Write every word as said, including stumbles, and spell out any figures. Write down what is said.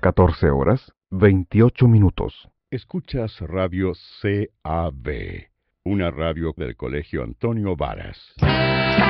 catorce horas, veintiocho minutos. Escuchas Radio C A B, una radio del Colegio Antonio Varas.